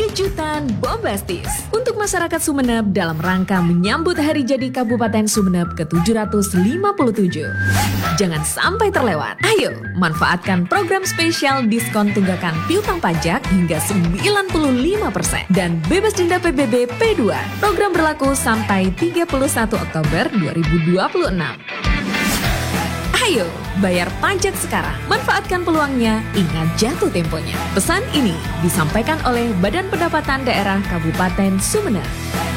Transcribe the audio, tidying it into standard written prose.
kejutan bombastis untuk masyarakat Sumeneb dalam rangka menyambut Hari Jadi Kabupaten Sumeneb ke-757. Jangan sampai terlewat. Ayo, manfaatkan program spesial diskon tunggakan piutang pajak hingga 95% dan bebas denda PBB P2. Program berlaku sampai 31 Oktober 2026. Ayo, bayar pajak sekarang. Manfaatkan peluangnya, ingat jatuh temponya. Pesan ini disampaikan oleh Badan Pendapatan Daerah Kabupaten Sumeneb.